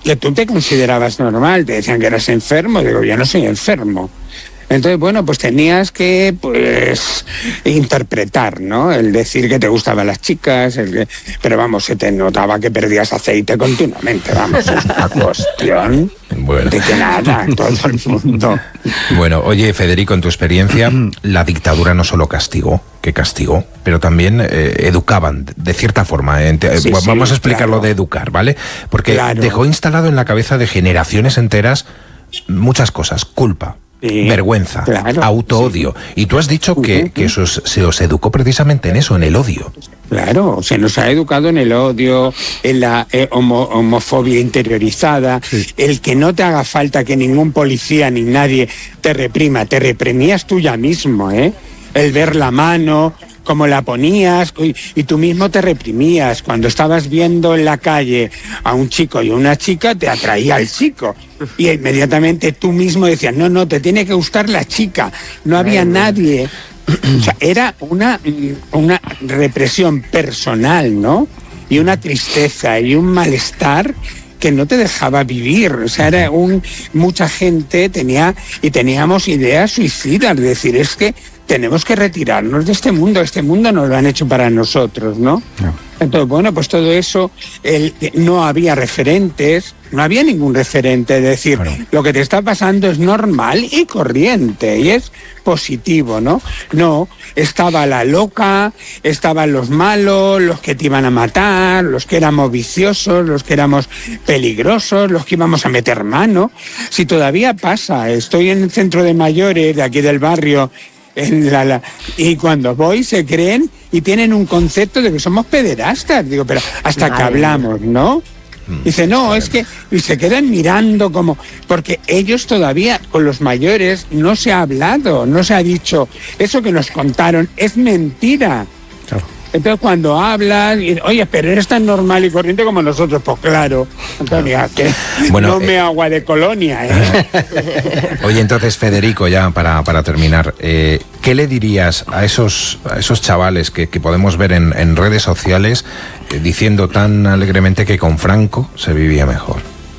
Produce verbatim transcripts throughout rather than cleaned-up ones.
que tú te considerabas normal, te decían que eras enfermo, digo, yo no soy enfermo. Entonces, bueno, pues tenías que, pues, interpretar, ¿no? El decir que te gustaban las chicas, el que... pero vamos, se te notaba que perdías aceite continuamente, vamos, es una cuestión bueno. de que nada, todo el mundo. Bueno, oye, Federico, en tu experiencia, la dictadura no solo castigó, que castigó, pero también eh, educaban, de cierta forma. Eh, sí, vamos sí, a explicar lo claro. de educar, ¿vale? Porque claro. dejó instalado en la cabeza de generaciones enteras muchas cosas, culpa. Sí, vergüenza, claro, auto-odio. Sí. Y tú has dicho que, que eso es, se os educó precisamente en eso, en el odio. Claro, se nos ha educado en el odio, en la eh, homo, homofobia interiorizada, sí. el que no te haga falta que ningún policía ni nadie te reprima, te reprimías tú ya mismo, ¿eh? El ver la mano, cómo la ponías, y, y tú mismo te reprimías. Cuando estabas viendo en la calle a un chico y una chica, te atraía el chico. Y inmediatamente tú mismo decías, no, no, te tiene que gustar la chica. No había nadie. O sea, era una, una represión personal, ¿no? Y una tristeza y un malestar que no te dejaba vivir. O sea, era un... Mucha gente tenía... Y teníamos ideas suicidas. Es decir, es que tenemos que retirarnos de este mundo. Este mundo nos lo han hecho para nosotros, ¿no? No. Entonces, bueno, pues todo eso, el, no había referentes, no había ningún referente. Es decir, claro. lo que te está pasando es normal y corriente y es positivo, ¿no? No, estaba la loca, estaban los malos, los que te iban a matar, los que éramos viciosos, los que éramos peligrosos, los que íbamos a meter mano. Si todavía pasa, estoy en el centro de mayores de aquí del barrio, en la, la, y cuando voy se creen y tienen un concepto de que somos pederastas. Digo, pero hasta Madre que hablamos, ¿no? Dice, no, es que... Y se quedan mirando como... Porque ellos todavía, con los mayores, no se ha hablado, no se ha dicho, eso que nos contaron es mentira. Claro. Entonces cuando hablas, y, oye, pero eres tan normal y corriente como nosotros, pues claro, Antonio, que bueno, no me eh, agua de colonia, ¿eh? Oye, entonces, Federico, ya para, para terminar, eh, ¿qué le dirías a esos, a esos chavales que, que podemos ver en, en redes sociales eh, diciendo tan alegremente que con Franco se vivía mejor?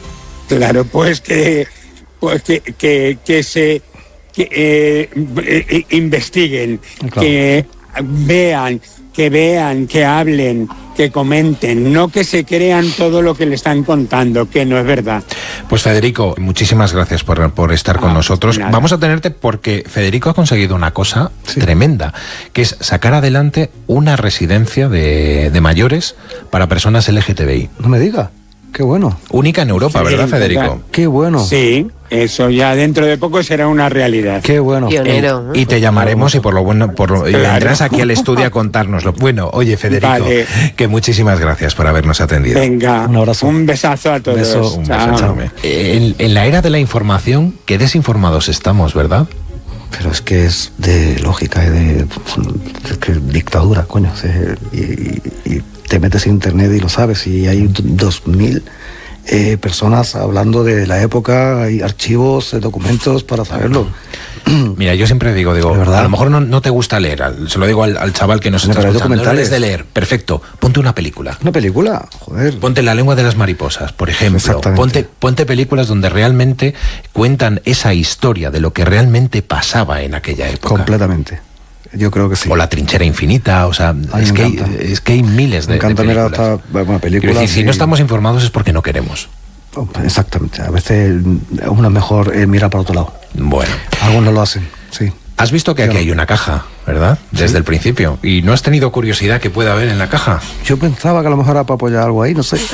Claro, pues que, pues que, que, que se que, eh, eh, investiguen, claro. que vean, que vean, que hablen, que comenten, no que se crean todo lo que le están contando, que no es verdad. Pues Federico, muchísimas gracias por, por estar ah, con nosotros. Nada. Vamos a tenerte porque Federico ha conseguido una cosa sí. tremenda, que es sacar adelante una residencia de, de mayores para personas L G T B I. No me diga. Qué bueno. Única en Europa, sí, ¿verdad, Federico? ¿Verdad? Qué bueno. Sí, eso ya dentro de poco será una realidad. Qué bueno. Pionero, eh, y te llamaremos y por lo bueno, por lo, claro. y vendrás aquí al estudio a contárnoslo. Bueno, oye, Federico, vale. que muchísimas gracias por habernos atendido. Venga, un abrazo. Un besazo a todos. Beso, un beso enorme. En, en la era de la información, qué desinformados estamos, ¿verdad? Pero es que es de lógica, de, de, de dictadura, coño. Y, y, y te metes en internet y lo sabes, y hay dos mil eh, personas hablando de la época, hay archivos, documentos para saberlo. Mira, yo siempre digo, digo, a lo mejor no, no te gusta leer, se lo digo al, al chaval que nos está escuchando, no eres de leer, perfecto, ponte una película. ¿Una película? Joder. Ponte La lengua de las mariposas, por ejemplo. Ponte, ponte películas donde realmente cuentan esa historia de lo que realmente pasaba en aquella época. Completamente. Yo creo que sí. O La trinchera infinita, o sea, es que, hay, es que hay miles de, me encanta de películas. Mirar esta, bueno, películas decir, y... si no estamos informados es porque no queremos. Exactamente, a veces uno mejor eh, mira para otro lado. Bueno. Algunos lo hacen, sí. Has visto que aquí hay una caja, ¿verdad? Desde sí. el principio. ¿Y no has tenido curiosidad que pueda haber en la caja? Yo pensaba que a lo mejor era para apoyar algo ahí, no sé.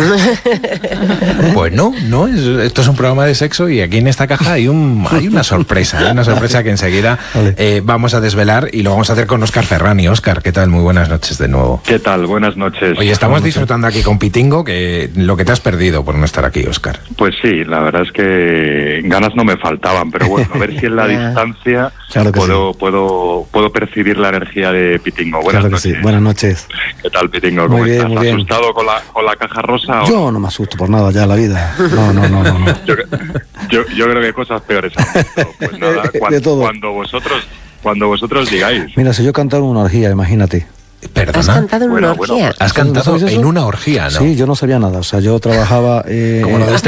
Pues no, no. Es, esto es un programa de sexo y aquí en esta caja hay un hay una sorpresa. Hay una sorpresa que enseguida vale. eh, vamos a desvelar y lo vamos a hacer con Óscar Ferrani. Óscar, ¿qué tal? Muy buenas noches de nuevo. ¿Qué tal? Buenas noches. Oye, estamos disfrutando aquí con Pitingo, que lo que te has perdido por no estar aquí, Óscar. Pues sí, la verdad es que ganas no me faltaban, pero bueno, a ver si en la distancia claro puedo, sí. puedo puedo percibir la energía de Pitingo. Buenas claro noches. Sí. Buenas noches. ¿Qué tal, Pitingo? ¿Cómo muy estás? Bien, muy ¿Asustado bien. con la con la caja rosa? Yo o? no me asusto por nada ya en la vida. No, no, no, no. no. yo, yo, yo creo que cosas peores han visto. Pues nada, cuando, de todo. cuando vosotros cuando vosotros digáis. Mira, si yo cantaba una orgía, imagínate. ¿Perdona? ¿Has cantado en bueno, una orgía? Bueno, pues, ¿Has cantado en una orgía, no? Sí, yo no sabía nada. O sea, yo trabajaba... Eh, Como lo de este